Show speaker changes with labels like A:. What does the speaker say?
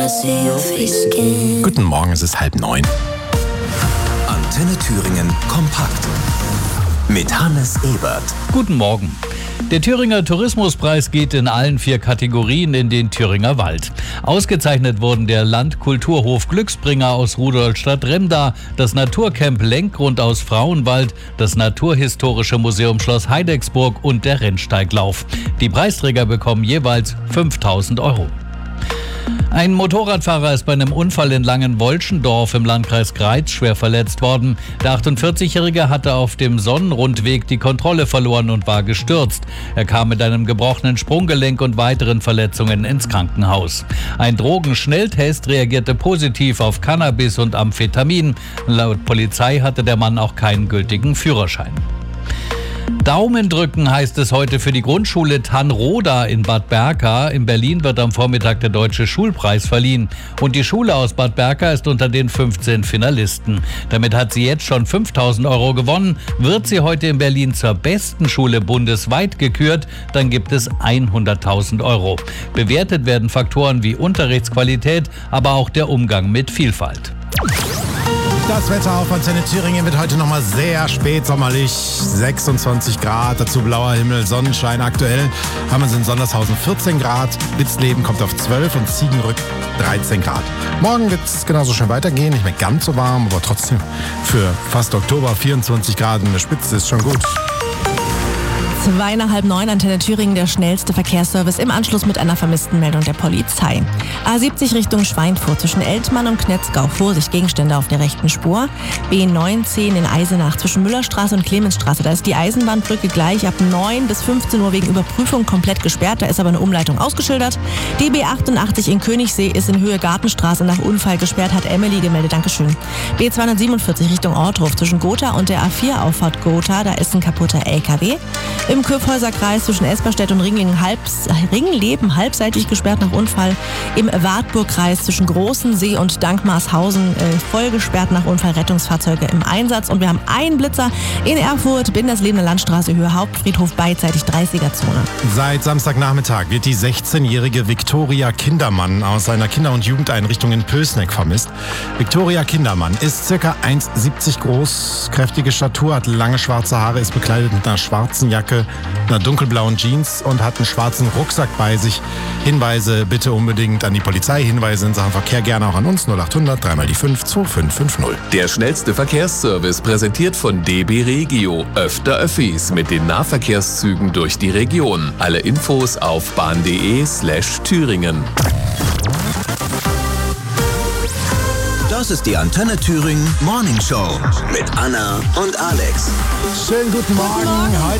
A: Guten Morgen, es ist 8:30.
B: Antenne Thüringen kompakt mit Hannes Ebert.
C: Guten Morgen. Der Thüringer Tourismuspreis geht in allen 4 Kategorien in den Thüringer Wald. Ausgezeichnet wurden der Landkulturhof Glücksbringer aus Rudolstadt-Remda, das Naturcamp Lenkgrund aus Frauenwald, das Naturhistorische Museum Schloss Heidecksburg und der Rennsteiglauf. Die Preisträger bekommen jeweils 5.000 €. Ein Motorradfahrer ist bei einem Unfall in Langenwolschendorf im Landkreis Greiz schwer verletzt worden. Der 48-Jährige hatte auf dem Sonnenrundweg die Kontrolle verloren und war gestürzt. Er kam mit einem gebrochenen Sprunggelenk und weiteren Verletzungen ins Krankenhaus. Ein Drogenschnelltest reagierte positiv auf Cannabis und Amphetamin. Laut Polizei hatte der Mann auch keinen gültigen Führerschein. Daumen drücken heißt es heute für die Grundschule Tannroda in Bad Berka. In Berlin wird am Vormittag der Deutsche Schulpreis verliehen. Und die Schule aus Bad Berka ist unter den 15 Finalisten. Damit hat sie jetzt schon 5.000 € gewonnen. Wird sie heute in Berlin zur besten Schule bundesweit gekürt, dann gibt es 100.000 €. Bewertet werden Faktoren wie Unterrichtsqualität, aber auch der Umgang mit Vielfalt.
A: Das Wetter auf Antenne Thüringen wird heute nochmal sehr spät sommerlich. 26 Grad, dazu blauer Himmel, Sonnenschein. Aktuell haben wir es in Sondershausen 14 Grad, Witzleben kommt auf 12 und Ziegenrück 13 Grad. Morgen wird es genauso schön weitergehen, nicht mehr ganz so warm, aber trotzdem für fast Oktober 24 Grad in der Spitze ist schon gut.
D: 8:30 Antenne Thüringen, der schnellste Verkehrsservice im Anschluss mit einer vermissten Meldung der Polizei. A70 Richtung Schweinfurt zwischen Eltmann und Knetzgau. Vorsicht, Gegenstände auf der rechten Spur. B19 in Eisenach zwischen Müllerstraße und Clemensstraße. Da ist die Eisenbahnbrücke gleich ab 9 bis 15 Uhr wegen Überprüfung komplett gesperrt. Da ist aber eine Umleitung ausgeschildert. Die B88 in Königssee ist in Höhe Gartenstraße nach Unfall gesperrt, hat Emily gemeldet. Dankeschön. B247 Richtung Ortruf zwischen Gotha und der A4-Auffahrt Gotha. Da ist ein kaputter LKW. Im Kyffhäuserkreis zwischen Esperstedt und Ringleben halbseitig gesperrt nach Unfall. Im Wartburgkreis zwischen Großensee und Dankmarshausen voll gesperrt nach Unfall, Rettungsfahrzeuge im Einsatz. Und wir haben einen Blitzer in Erfurt, Binderslebene Landstraße, Höhe Hauptfriedhof, beidseitig 30er-Zone.
A: Seit Samstagnachmittag wird die 16-jährige Viktoria Kindermann aus einer Kinder- und Jugendeinrichtung in Pößneck vermisst. Viktoria Kindermann ist ca. 1,70 groß, kräftige Statur, hat lange schwarze Haare, ist bekleidet mit einer schwarzen Jacke, einer dunkelblauen Jeans und hat einen schwarzen Rucksack bei sich. Hinweise bitte unbedingt an die Polizei. Hinweise in Sachen Verkehr gerne auch an uns. 0800 3 mal die 5 2550.
B: Der schnellste Verkehrsservice präsentiert von DB Regio. Öfter Öffis mit den Nahverkehrszügen durch die Region. Alle Infos auf bahn.de/Thüringen. Das ist die Antenne Thüringen Morning Show mit Anna und Alex.
A: Schönen guten Morgen.